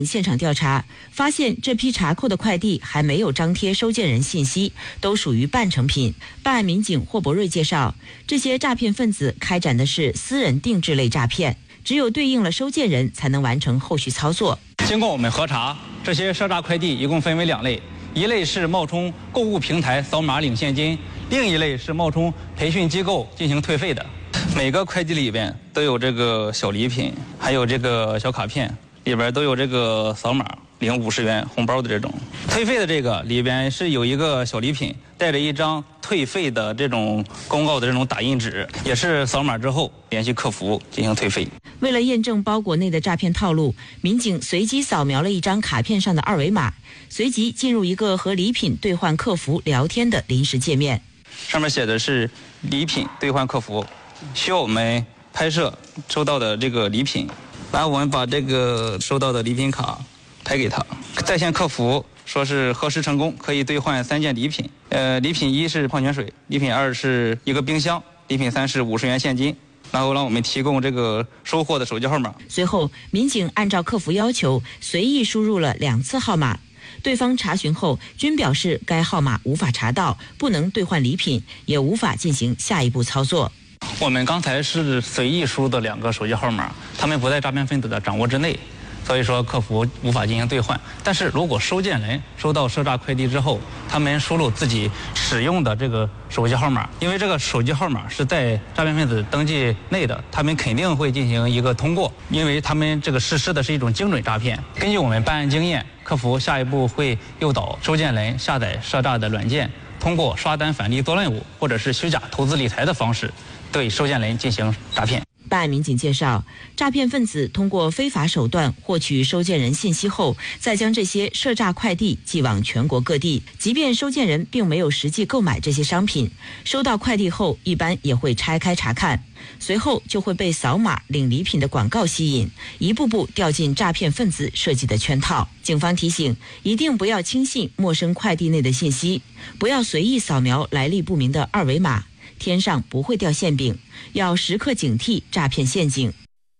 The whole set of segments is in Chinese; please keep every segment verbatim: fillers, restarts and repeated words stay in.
现场调查发现，这批查扣的快递还没有张贴收件人信息，都属于半成品。办案民警霍博瑞介绍，这些诈骗分子开展的是私人定制类诈骗，只有对应了收件人才能完成后续操作。 经过我们核查，这些赊诈快递一共分为两类，一类是冒充购物平台扫码领现金，另一类是冒充培训机构进行退费的。每个快递里边都有这个小礼品，还有这个小卡片。里边都有这个扫码领五十元红包的这种。退费的这个里边是有一个小礼品，带着一张退费的这种公告的这种打印纸，也是扫码之后联系客服进行退费。 为了验证包裹内的诈骗套路，民警随机扫描了一张卡片上的二维码，随即进入一个和礼品兑换客服聊天的临时界面。 上面写的是礼品兑换客服，需要我们拍摄收到的这个礼品。然后我们把这个收到的礼品卡拍给他，在线客服说是核实成功，可以兑换三件礼品。呃，礼品一是矿泉水，礼品二是一个冰箱，礼品三是五十元现金。然后让我们提供这个收货的手机号码。 随后，民警按照客服要求，随意输入了两次号码。对方查询后均表示该号码无法查到，不能兑换礼品，也无法进行下一步操作。 我们刚才是随意输的两个手机号码，他们不在诈骗分子的掌握之内，所以说客服无法进行兑换。但是如果收件人收到赊诈快递之后，他们输入自己使用的这个手机号码，因为这个手机号码是在诈骗分子登记内的，他们肯定会进行一个通过，因为他们这个实施的是一种精准诈骗。根据我们办案经验，客服下一步会诱导收件人下载赊诈的软件，通过刷单返利做任务或者是虚假投资理财的方式对收件人进行诈骗。 办案民警介绍，诈骗分子通过非法手段获取收件人信息后，再将这些赊诈快递寄往全国各地。即便收件人并没有实际购买这些商品，收到快递后一般也会拆开查看，随后就会被扫码领礼品的广告吸引，一步步掉进诈骗分子设计的圈套。警方提醒，一定不要轻信陌生快递内的信息，不要随意扫描来历不明的二维码，天上不会掉馅饼，要时刻警惕诈骗陷阱。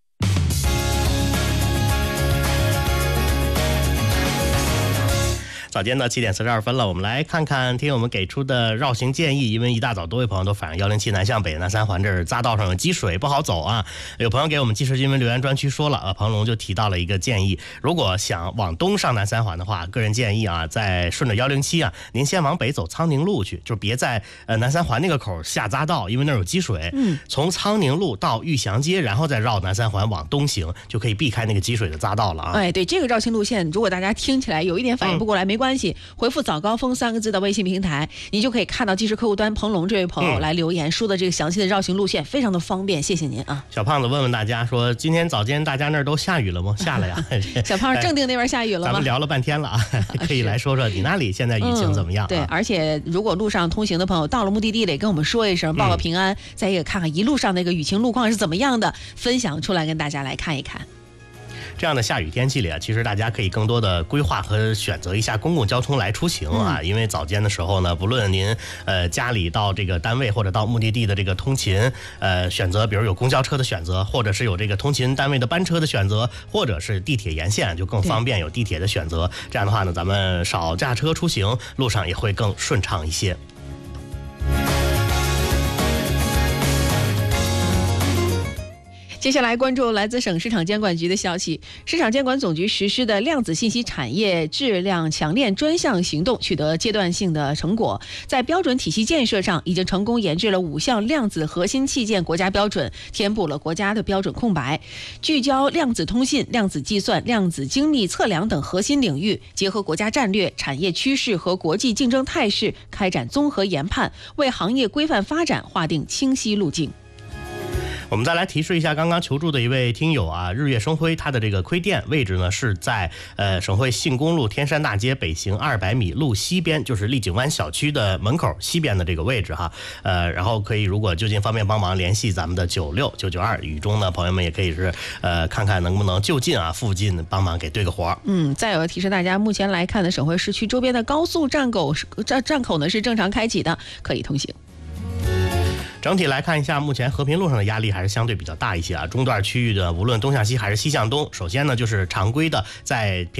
早间的七点四十二分了，我们来看看听友们给出的绕行建议。因为一大早多位朋友都反映幺零七南向北南三环这儿匝道上有积水，不好走啊。有朋友给我们即时新闻留言专区说了，呃，彭龙就提到了一个建议，如果想往东上南三环的话，个人建议啊，在顺着幺零七啊，您先往北走苍宁路去，就别在呃南三环那个口下匝道，因为那儿有积水。嗯，从苍宁路到玉祥街，然后再绕南三环往东行，就可以避开那个积水的匝道了啊。 哎，对，这个绕行路线，如果大家听起来有一点反应不过来，嗯、没关系，回复早高峰三个字的微信平台，你就可以看到即时客户端彭龙这位朋友来留言，说的这个详细的绕行路线非常的方便，谢谢您啊。 小胖子问问大家说，今天早间大家那儿都下雨了吗？下了呀。 小胖正定那边下雨了吗？ 咱们聊了半天了啊，可以来说说你那里现在雨情怎么样、啊嗯？ 对，而且如果路上通行的朋友到了目的地里，跟我们说一声，报个平安，嗯、再一个看看一路上那个雨情路况是怎么样的，分享出来跟大家来看一看。 这样的下雨天气里啊，其实大家可以更多的规划和选择一下公共交通来出行啊。嗯、因为早间的时候呢，不论您呃家里到这个单位或者到目的地的这个通勤，呃选择，比如有公交车的选择，或者是有这个通勤单位的班车的选择，或者是地铁沿线就更方便，有地铁的选择。这样的话呢，咱们少驾车出行，路上也会更顺畅一些。 接下来关注来自省市场监管局的消息，市场监管总局实施的量子信息产业质量强链专项行动取得阶段性的成果，在标准体系建设上已经成功研制了五项量子核心器件国家标准，填补了国家的标准空白，聚焦量子通信、量子计算、量子精密测量等核心领域，结合国家战略、产业趋势和国际竞争态势，开展综合研判，为行业规范发展划定清晰路径。 我们再来提示一下刚刚求助的一位听友啊，日月生辉，他的这个亏店位置呢是在呃省会信公路天山大街北行二百米路西边，就是丽景湾小区的门口西边的这个位置哈。呃，然后可以如果就近方便帮忙联系咱们的九六九九二，雨中呢朋友们也可以是呃看看能不能就近啊附近帮忙给对个活。 嗯，再有提示大家，目前来看呢，省会市区周边的高速站口站站口呢是正常开启的，可以通行。 整体来看一下，目前和平路上的压力还是相对比较大一些啊。中段区域的无论东向西还是西向东，首先呢就是常规的在偏